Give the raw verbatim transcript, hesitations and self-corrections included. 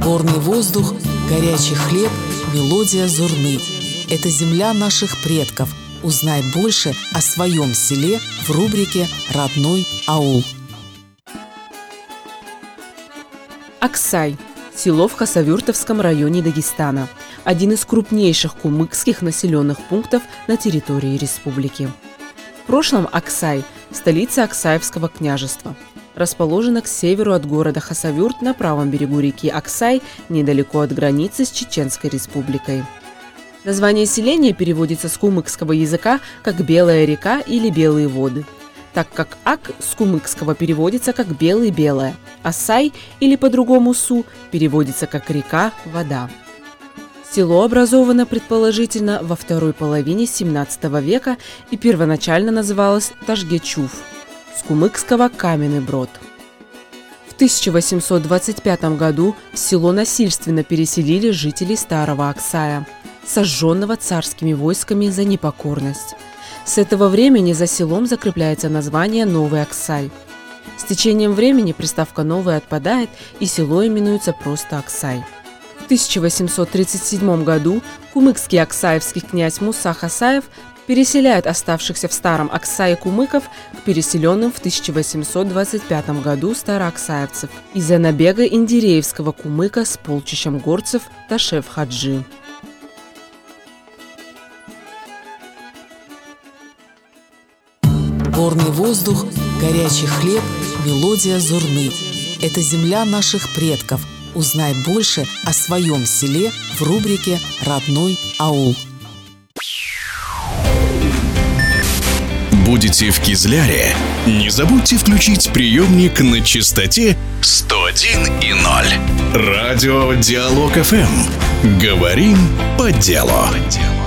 Горный воздух, горячий хлеб, мелодия зурны. Это земля наших предков. Узнай больше о своем селе в рубрике «Родной аул». Аксай – село в Хасавюртовском районе Дагестана. Один из крупнейших кумыкских населенных пунктов на территории республики. В прошлом Аксай – столица Аксаевского княжества. Расположена к северу от города Хасавюрт на правом берегу реки Аксай, недалеко от границы с Чеченской республикой. Название селения переводится с кумыкского языка как «белая река» или «белые воды», так как «ак» с кумыкского переводится как «белый-белая», а «сай» или по-другому «су» переводится как «река», «вода». Село образовано, предположительно, во второй половине семнадцатого века и первоначально называлось Ташгечув, с кумыкского «каменный брод». В тысяча восемьсот двадцать пятом году в село насильственно переселили жителей Старого Аксая, сожженного царскими войсками за непокорность. С этого времени за селом закрепляется название Новый Аксай. С течением времени приставка «новый» отпадает, и село именуется просто Аксай. В тысяча восемьсот тридцать седьмом году кумыкский аксаевский князь Муса Хасаев переселяет оставшихся в Старом Аксае кумыков к переселенным в тысяча восемьсот двадцать пятом году староаксаевцев из-за набега индиреевского кумыка с полчищем горцев Ташев-Хаджи. Горный воздух, горячий хлеб, мелодия зурны. Это земля наших предков. Узнай больше о своем селе в рубрике «Родной аул». Будете в Кизляре? Не забудьте включить приемник на частоте сто один и ноль. Радио Диалог эф эм. Говорим по делу.